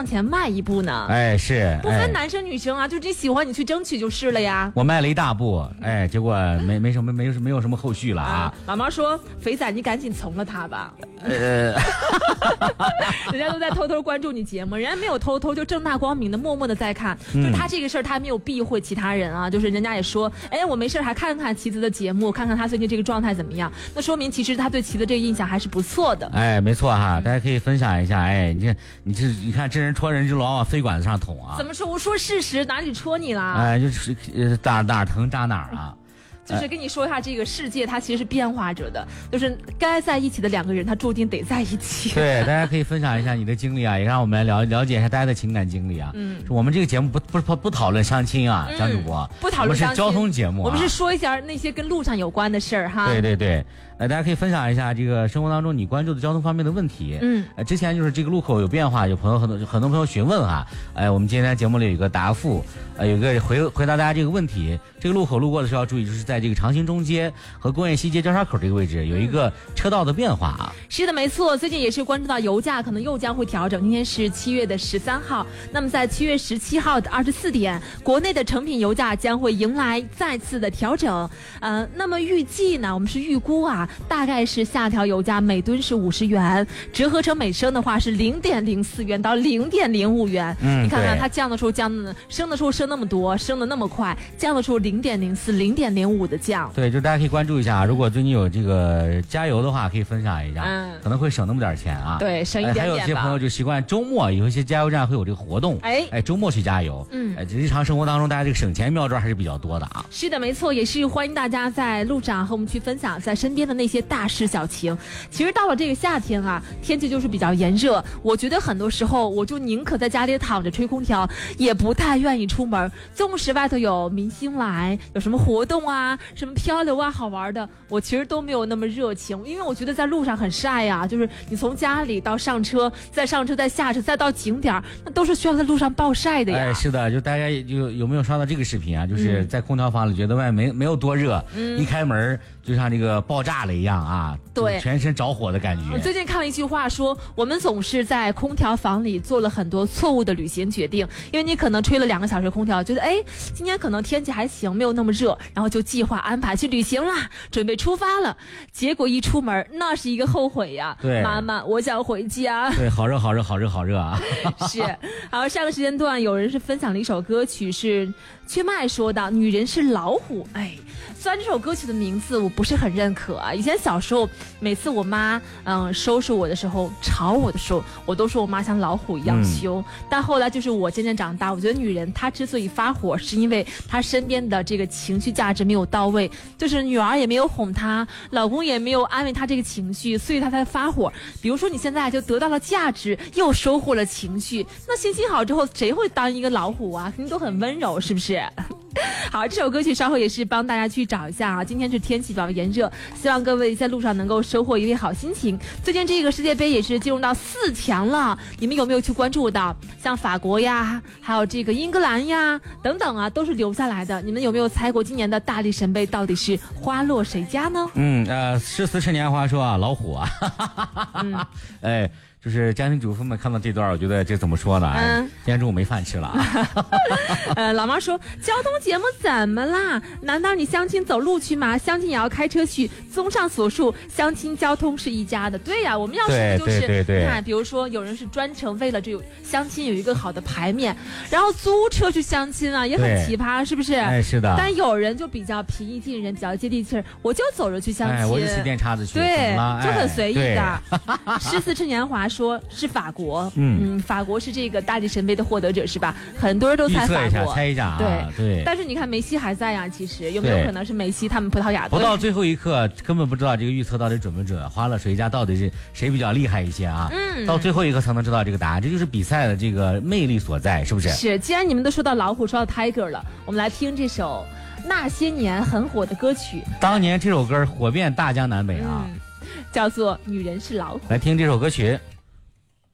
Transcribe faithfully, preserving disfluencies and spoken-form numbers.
前迈一步呢。 哎，是不分男生女生啊，就你喜欢你去争取就是了呀。 我迈了一大步，哎，结果没没什么没有没有什么后续了啊。啊老毛说：“肥仔，你赶紧从了他吧。” 呃， 人家都在偷偷关注你节目，人家没有偷偷，就正大光明的、默默的在看。嗯、就是他这个事儿，他没有避讳其他人啊。就是人家也说，哎，我没事还看看棋子的节目，看看他最近这个状态怎么样。那说明其实他对棋子这个印象还是不错的。 哎，没错哈，大家可以分享一下。哎，你这你这你看真人戳人就老往飞管子上捅啊。 怎么说？我说事实，哪里戳你了？ 哎，就是呃哪哪疼扎哪儿啊。 就是跟你说一下，这个世界它其实是变化着的，就是该在一起的两个人，他注定得在一起。 对，大家可以分享一下你的经历啊，也让我们来了了解一下大家的情感经历啊。嗯，我们这个节目不不不不讨论相亲啊，张主播， 不讨论相亲， 我们是交通节目、啊， 我们是说一下那些跟路上有关的事儿哈。 对对对。呃，大家可以分享一下这个生活当中你关注的交通方面的问题。嗯，呃，之前就是这个路口有变化，有朋友很多很多朋友询问哈，哎，我们今天节目里有一个答复，呃，有一个回回答大家这个问题。这个路口路过的时候要注意，就是在这个长兴中街和工业西街交叉口这个位置有一个车道的变化啊。 是的，没错，最近也是关注到油价可能又将会调整。今天是七月的十三号，那么在七月十七号的二十四点，国内的成品油价将会迎来再次的调整。呃，那么预计呢，我们是预估啊。大概是下调油价每吨是五十元，折合成每升的话是零点零四元到零点零五元。嗯，你看看它降的时候降的，升的时候升那么多，升的那么快，降的时候零点零四、零点零五的降。 对，就大家可以关注一下，如果最近有这个加油的话，可以分享一下，嗯，可能会省那么点钱啊。 对，省一点点吧。 还有些朋友就习惯周末有一些加油站会有这个活动，哎哎，周末去加油。嗯，哎，日常生活当中大家这个省钱妙招还是比较多的啊。 是的，没错，也是欢迎大家在路上和我们去分享在身边的那些大。大事小情，其实到了这个夏天啊，天气就是比较炎热。我觉得很多时候，我就宁可在家里躺着吹空调，也不太愿意出门。纵使外头有明星来，有什么活动啊，什么漂流啊，好玩的，我其实都没有那么热情，因为我觉得在路上很晒呀、啊。就是你从家里到上车，再上车，再下车，再到景点，那都是需要在路上暴晒的呀。 哎，是的，就大家有有没有刷到这个视频啊？就是在空调房里，觉得外面没没有多热，嗯、一开门就像这个爆炸了一样啊。 对， 全身着火的感觉。 我最近看了一句话说，我们总是在空调房里做了很多错误的旅行决定，因为你可能吹了两个小时空调，觉得哎，今天可能天气还行，没有那么热，然后就计划安排去旅行啦，准备出发了，结果一出门，那是一个后悔呀。 对， 妈妈，我想回家。 对，好热，好热，好热，好热啊！ 是。好，上个时间段有人是分享了一首歌曲，是缺麦说的《女人是老虎》。哎，虽然这首歌曲的名字我不是很认可啊，以前小时候。每次我妈嗯收拾我的时候，吵我的时候，我都说我妈像老虎一样凶。嗯、但后来就是我渐渐长大，我觉得女人她之所以发火，是因为她身边的这个情绪价值没有到位，就是女儿也没有哄她，老公也没有安慰她这个情绪，所以她才发火。比如说你现在就得到了价值，又收获了情绪，那心情好之后，谁会当一个老虎啊？肯定都很温柔，是不是？好，这首歌曲稍后也是帮大家去找一下啊。今天是天气比较炎热，希望各位在路上能够收获一位好心情。最近这个世界杯也是进入到四强了，你们有没有去关注到？像法国呀，还有这个英格兰呀等等啊，都是留下来的。你们有没有猜过今年的大力神杯到底是花落谁家呢？ 嗯，呃，诗词趁年华说啊，老虎啊，嗯，哎。就是家庭主妇们看到这段，我觉得这怎么说呢？嗯，今天中午没饭吃了啊。 呃，老妈说，交通节目怎么啦？难道你相亲走路去吗？相亲也要开车去？综上所述，相亲交通是一家的。对呀、啊，我们要说的就是， 对对对对看，比如说有人是专程为了这相亲有一个好的牌面，然后租车去相亲啊，也很奇葩，是不是？ 哎，是的。 但有人就比较平易近人，比较接地气儿，我就走着去相亲， 哎、我就骑电叉子去， 对，就很随意的。 哎、 诗词趁年华说是法国，嗯嗯，法国是这个大力神杯的获得者是吧？很多人都猜法国， 猜一下， 对对。 但是你看梅西还在呀，其实有没有可能是梅西他们葡萄牙队？ 不到最后一刻根本不知道这个预测到底准不准，花了谁家到底是谁比较厉害一些啊？嗯，到最后一刻才能知道这个答案，这就是比赛的这个魅力所在，是不是？ 是。既然你们都说到老虎，说到 Tiger 了，我们来听这首那些年很火的歌曲。 当年这首歌火遍大江南北啊， 嗯、叫做《女人是老虎》。 来听这首歌曲。